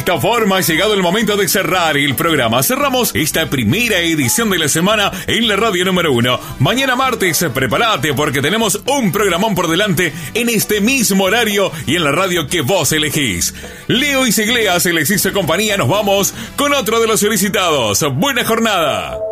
esta forma ha llegado el momento de cerrar el programa. Cerramos esta primera edición de la semana en la radio número 1. Mañana martes, prepárate porque tenemos un programón por delante en este mismo horario y en la radio que vos elegís. Leo y Sigleas les hizo compañía. Nos vamos con otro de los solicitados. Buena jornada.